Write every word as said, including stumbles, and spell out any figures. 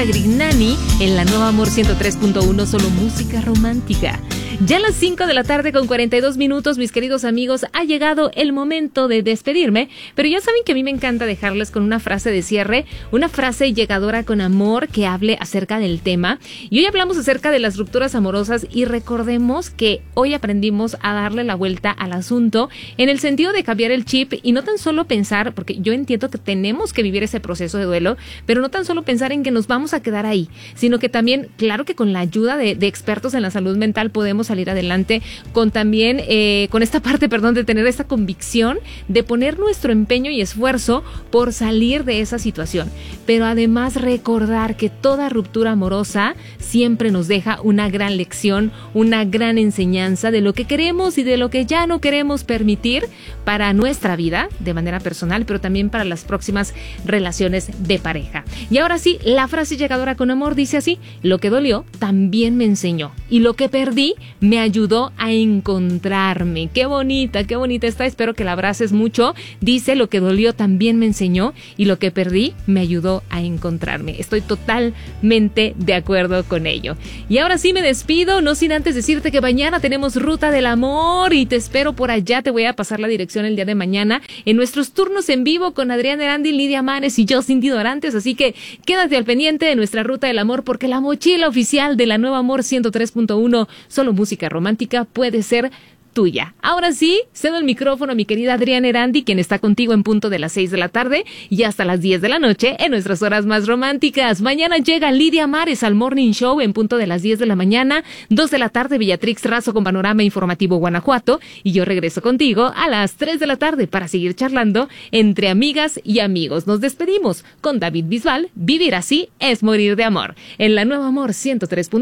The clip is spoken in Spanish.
Grignani en la Nueva Amor ciento tres punto uno, solo música romántica. Ya a las cinco de la tarde con cuarenta y dos minutos, mis queridos amigos, ha llegado el momento de despedirme, pero ya saben que a mí me encanta dejarles con una frase de cierre, una frase llegadora con amor que hable acerca del tema. Y hoy hablamos acerca de las rupturas amorosas y recordemos que hoy aprendimos a darle la vuelta al asunto en el sentido de cambiar el chip y no tan solo pensar, porque yo entiendo que tenemos que vivir ese proceso de duelo, pero no tan solo pensar en que nos vamos a quedar ahí, sino que también, claro que con la ayuda de, de expertos en la salud mental podemos salir adelante con también, eh, con esta parte, perdón, de tener esta convicción de poner nuestro empeño y esfuerzo por salir de esa situación. Pero además recordar que toda ruptura amorosa siempre nos deja una gran lección, una gran enseñanza de lo que queremos y de lo que ya no queremos permitir para nuestra vida de manera personal, pero también para las próximas relaciones de pareja. Y ahora sí, la frase llegadora con amor dice así: lo que dolió también me enseñó y lo que perdí me ayudó a encontrarme. Qué bonita, qué bonita está. Espero que la abraces mucho. Dice: lo que dolió también me enseñó y lo que perdí me ayudó a encontrarme. Estoy totalmente de acuerdo con ello. Y ahora sí me despido, no sin antes decirte que mañana tenemos Ruta del Amor y te espero por allá. Te voy a pasar la dirección el día de mañana en nuestros turnos en vivo con Adrián Erandi, Lidia Manes y yo, Cindy Dorantes. Así que quédate al pendiente de nuestra Ruta del Amor, porque la mochila oficial de la Nueva Amor ciento tres punto uno, solo música romántica, puede ser tuya. Ahora sí, cedo el micrófono a mi querida Adrián Erandi, quien está contigo en punto de las seis de la tarde y hasta las diez de la noche en nuestras horas más románticas. Mañana llega Lidia Mares al Morning Show en punto de las diez de la mañana, dos de la tarde Beatrix Razo con Panorama Informativo Guanajuato, y yo regreso contigo a las tres de la tarde para seguir charlando entre amigas y amigos. Nos despedimos con David Bisbal. Vivir así es morir de amor en la Nueva Amor ciento tres punto uno.